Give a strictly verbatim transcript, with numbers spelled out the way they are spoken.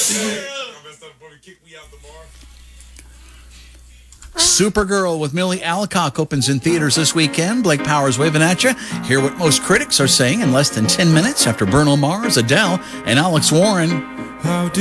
Supergirl with Millie Alcock opens in theaters this weekend. Blake Powers waving at you. Hear what most critics are saying in less than ten minutes after Bruno Mars, Adele, and Alex Warren. How